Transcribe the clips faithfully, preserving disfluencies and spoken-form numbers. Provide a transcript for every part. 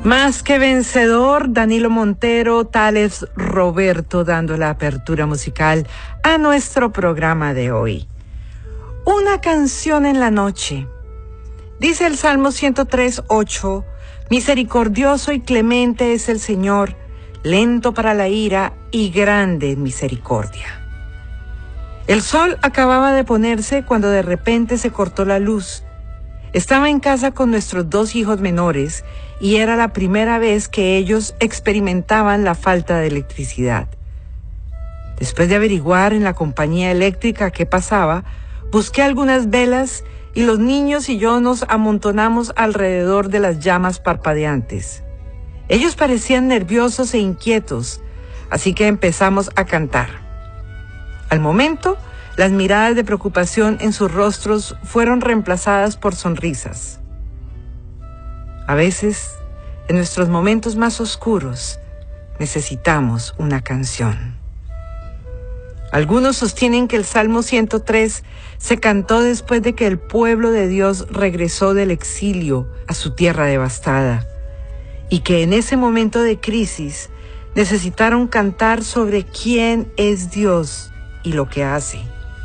Más que vencedor, Danilo Montero, tal es Roberto, dando la apertura musical a nuestro programa de hoy. Una canción en la noche. Dice el Salmo ciento tres, ocho, misericordioso y clemente es el Señor, lento para la ira y grande en misericordia. El sol acababa de ponerse cuando de repente se cortó la luz. Estaba en casa con nuestros dos hijos menores y era la primera vez que ellos experimentaban la falta de electricidad. Después de averiguar en la compañía eléctrica qué pasaba, busqué algunas velas y los niños y yo nos amontonamos alrededor de las llamas parpadeantes. Ellos parecían nerviosos e inquietos, así que empezamos a cantar. Al momento, las miradas de preocupación en sus rostros fueron reemplazadas por sonrisas. A veces, en nuestros momentos más oscuros, necesitamos una canción. Algunos sostienen que el Salmo ciento tres se cantó después de que el pueblo de Dios regresó del exilio a su tierra devastada y que en ese momento de crisis necesitaron cantar sobre quién es Dios y lo que hace.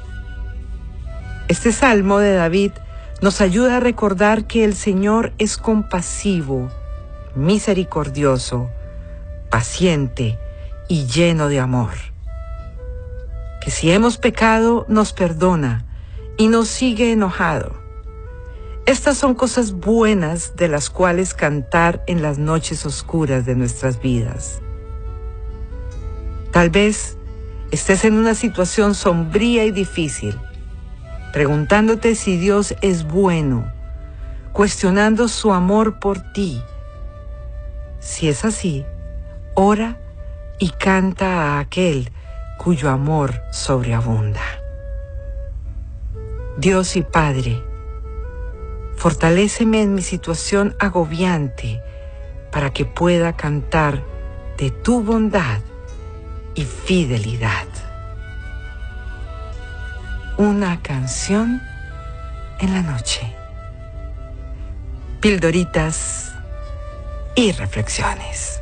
Este Salmo de David nos ayuda a recordar que el Señor es compasivo, misericordioso, paciente y lleno de amor. Que si hemos pecado, nos perdona y nos sigue enojado. Estas son cosas buenas de las cuales cantar en las noches oscuras de nuestras vidas. Tal vez estés en una situación sombría y difícil, preguntándote si Dios es bueno, cuestionando su amor por ti. Si es así, ora y canta a aquel cuyo amor sobreabunda. Dios y Padre, fortaléceme en mi situación agobiante para que pueda cantar de tu bondad y fidelidad. Una canción en la noche. Pildoritas y reflexiones.